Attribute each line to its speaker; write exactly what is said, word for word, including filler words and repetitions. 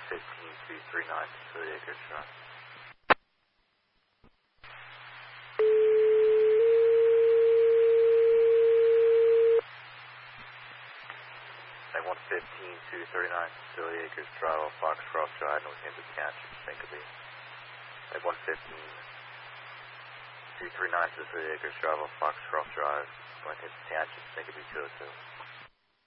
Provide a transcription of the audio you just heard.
Speaker 1: fifteen two three nine, Cecilia Acres Drive. Flight one fifteen two three nine, Cecilia Acres Drive, off Foxcroft Drive, Northampton Township, Jacoby. Flight one fifteen two three nine, Cecilia Acres Drive, off Foxcroft Drive, Northampton Township, Jacoby two oh two.